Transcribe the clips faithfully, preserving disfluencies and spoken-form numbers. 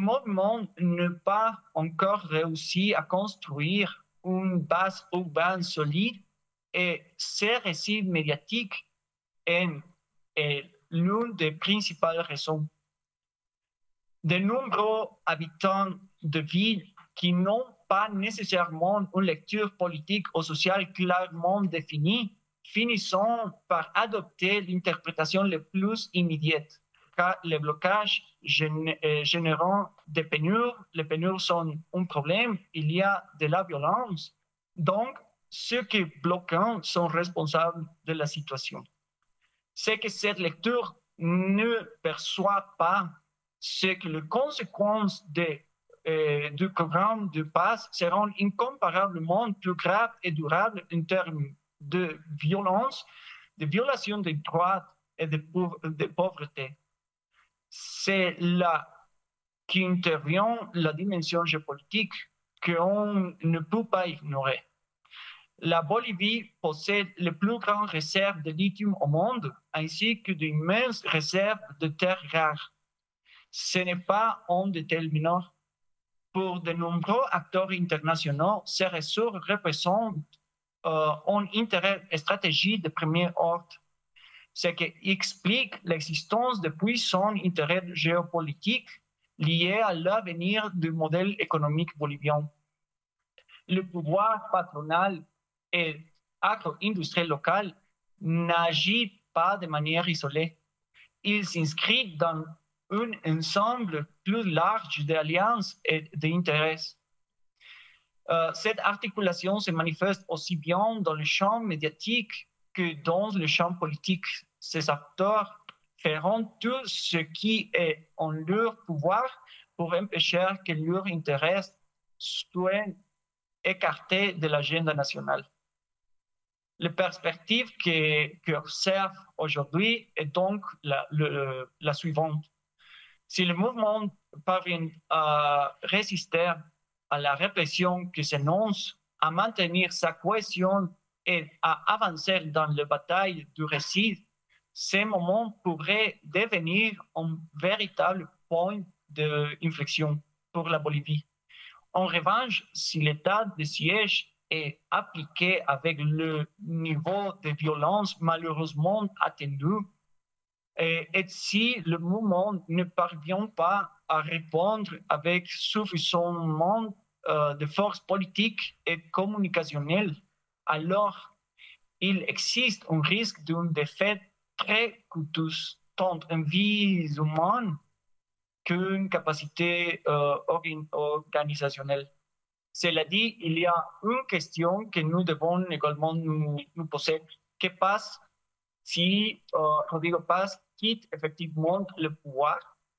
mouvement n'a pas encore réussi à construire une base urbaine solide et ces récits médiatiques sont l'une des principales raisons. De nombreux habitants de villes qui n'ont pas nécessairement une lecture politique ou sociale clairement définie finissent par adopter l'interprétation la plus immédiate, car les blocages génèrent des pénuries. Les pénuries sont un problème, il y a de la violence, donc ceux qui bloquent sont responsables de la situation. C'est que cette lecture ne perçoit pas c'est que les conséquences de, euh, du programme de passe seront incomparablement plus graves et durables en termes de violence, de violation des droits et de, de pauvreté. C'est là qu'intervient la dimension géopolitique qu'on ne peut pas ignorer. La Bolivie possède les plus grandes réserves de lithium au monde, ainsi que d'immenses réserves de terres rares. Ce n'est pas un déterminant. Pour de nombreux acteurs internationaux, ces ressources représentent euh, un intérêt stratégique de premier ordre, ce qui explique l'existence de puissants intérêts géopolitiques liés à l'avenir du modèle économique bolivien. Le pouvoir patronal et agro-industriel local n'agit pas de manière isolée. Il s'inscrit dans un ensemble plus large d'alliances et d'intérêts. Euh, cette articulation se manifeste aussi bien dans le champ médiatique que dans le champ politique. Ces acteurs feront tout ce qui est en leur pouvoir pour empêcher que leurs intérêts soient écartés de l'agenda nationale. La perspective qu'observe aujourd'hui est donc la, le, la suivante. Si le mouvement parvient à résister à la répression qui s'annonce, à maintenir sa cohésion et à avancer dans la bataille du récit, ce moment pourrait devenir un véritable point d'inflexion pour la Bolivie. En revanche, si l'état de siège est appliqué avec le niveau de violence malheureusement attendu, et, et si le mouvement ne parvient pas à répondre avec suffisamment euh, de force politique et communicationnelle, alors il existe un risque d'une défaite très coûteuse, tant en vies humaines qu'une capacité euh, organisationnelle. Cela dit, il y a une question que nous devons également nous, nous poser. Que passe si euh, Rodrigo Paz quitte effectivement le pouvoir?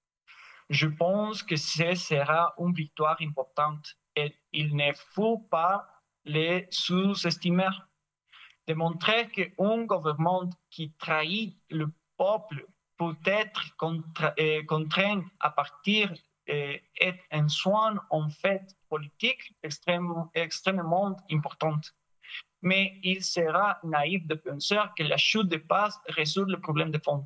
Je pense que ce sera une victoire importante et il ne faut pas les sous-estimer. Démontrer qu'un gouvernement qui trahit le peuple peut être contra- euh, contraint à partir euh, est un soin en fait politique extrêmement, extrêmement importante. Mais il sera naïf de penser que la chute de Paz résout le problème de fond.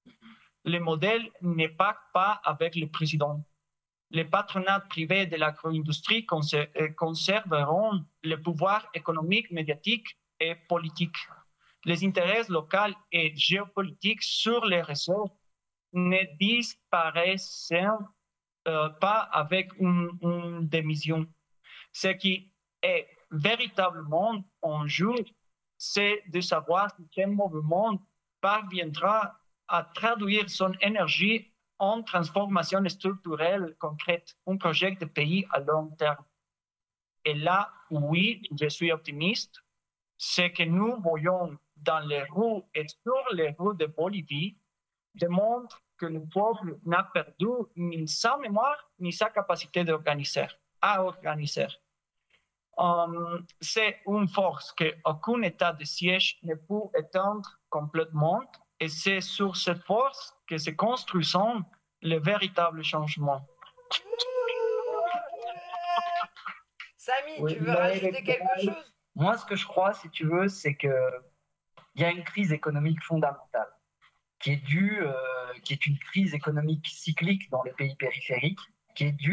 Le modèle n'est pas pas avec le président. Les patronats privés de l'agro-industrie conserveront le pouvoir économique, médiatique et politique. Les intérêts locaux et géopolitiques sur les réseaux ne disparaissent euh, pas avec une, une démission. Ce qui est véritablement en jeu, c'est de savoir si ce mouvement parviendra à traduire son énergie en transformation structurelle concrète, un projet de pays à long terme. Et là, oui, je suis optimiste. Ce que nous voyons dans les rues et sur les rues de Bolivie démontre que le peuple n'a perdu ni sa mémoire ni sa capacité d'organiser, à organiser. Um, c'est une force qu'aucun état de siège ne peut éteindre complètement, et c'est sur cette force que se construisent les véritables changements. Samy, oui, tu veux rajouter quelque chose? Moi, ce que je crois, si tu veux, c'est qu'il y a une crise économique fondamentale qui est due, euh, qui est une crise économique cyclique dans les pays périphériques, qui est due